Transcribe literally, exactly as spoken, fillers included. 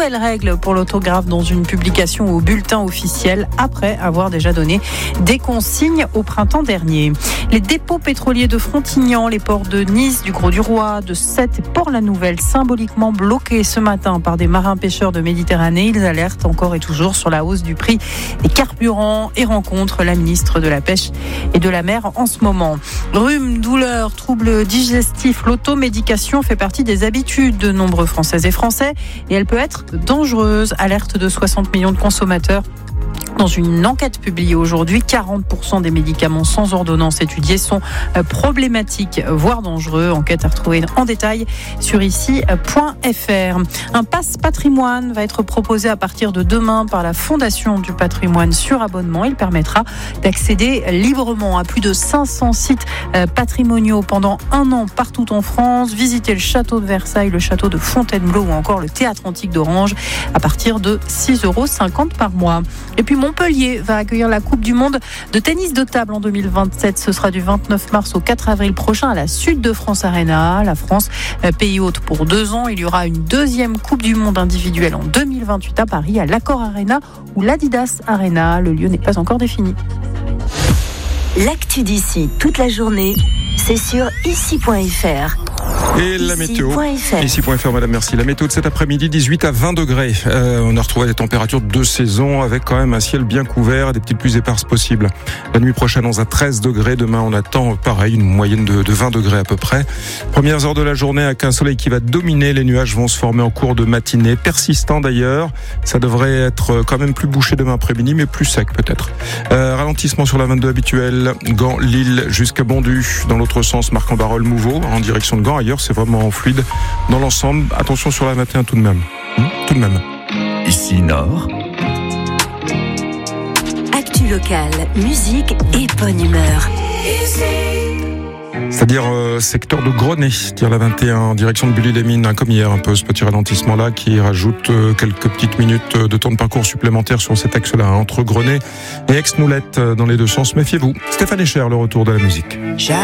nouvelles règles pour l'autographe dans une publication au bulletin officiel après avoir déjà donné des consignes au printemps dernier. Les dépôts pétroliers de Frontignan, les ports de Nice, du Gros-du-Roi, de Sète et Port-la-Nouvelle symboliquement bloqués ce matin par des marins pêcheurs de Méditerranée. Ils alertent encore et toujours sur la hausse du prix des carburants et rencontrent la ministre de la Pêche et de la Mer en ce moment. Rhume, douleurs, troubles digestifs, l'automédication fait partie des habitudes de nombreux Françaises et Français et elle peut être dangereuse. Alerte de soixante millions de consommateurs. Dans une enquête publiée aujourd'hui, quarante pour cent des médicaments sans ordonnance étudiés sont problématiques, voire dangereux. Enquête à retrouver en détail sur ici point f r. Un pass patrimoine va être proposé à partir de demain par la Fondation du patrimoine sur abonnement. Il permettra d'accéder librement à plus de cinq cents sites patrimoniaux pendant un an partout en France. Visiter le château de Versailles, le château de Fontainebleau ou encore le théâtre antique d'Orange à partir de six euros cinquante par mois. Et puis Montpellier va accueillir la Coupe du Monde de tennis de table en deux mille vingt-sept. Ce sera du vingt-neuf mars au quatre avril prochain à la Sud de France Arena. La France, pays hôte pour deux ans. Il y aura une deuxième Coupe du Monde individuelle en deux mille vingt-huit à Paris, à l'Accor Arena ou l'Adidas Arena. Le lieu n'est pas encore défini. L'actu d'ici toute la journée, c'est sur ici point f r. Et la météo, ici point f r, madame, merci. La météo de cet après-midi, dix-huit à vingt degrés. Euh, on a retrouvé des températures de saison avec quand même un ciel bien couvert et des petites pluies éparses possibles. La nuit prochaine, onze à treize degrés. Demain, on attend pareil, une moyenne de, de vingt degrés à peu près. Premières heures de la journée avec un soleil qui va dominer. Les nuages vont se former en cours de matinée. Persistant d'ailleurs. Ça devrait être quand même plus bouché demain après-midi, mais plus sec peut-être. Euh, ralentissement sur la vingt-deux habituelle. Gand, Lille jusqu'à Bondu. Dans l'autre sens, Marc-en-Barœul, Mouveau, en direction de Gand. Ailleurs, c'est vraiment fluide dans l'ensemble. Attention sur la vingt et un tout de même. Hum, tout de même. Ici Nord. Actu locale, musique et bonne humeur. C'est-à-dire euh, secteur de Grenay, dire la vingt et un, en direction de Bully-les-Mines, hein, comme hier un peu, ce petit ralentissement-là qui rajoute euh, quelques petites minutes de temps de parcours supplémentaires sur cet axe-là, hein, entre Grenay et Aix-Noulette, dans les deux sens. Méfiez-vous. Stéphane Echer, le retour de la musique.